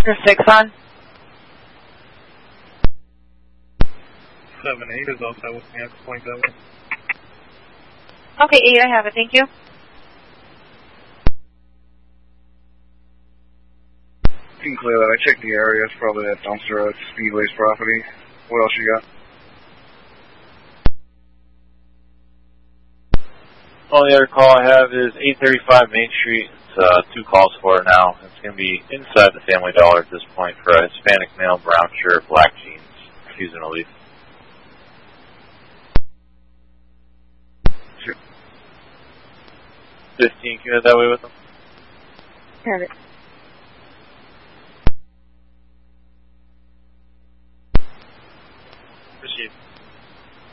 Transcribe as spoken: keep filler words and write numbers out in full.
Oscar six on. seven eight is also with me at point seven. Okay, eight, I have it. Thank you. You can clear that. I checked the area. It's probably that dumpster at Speedway's property. What else you got? Only other call I have is eight thirty-five Main Street. It's uh, two calls for it now. It's going to be inside the Family Dollar at this point for a Hispanic male, brown shirt, black jeans, refusing to leave. Sure. fifteen, can you head that way with them? Have it.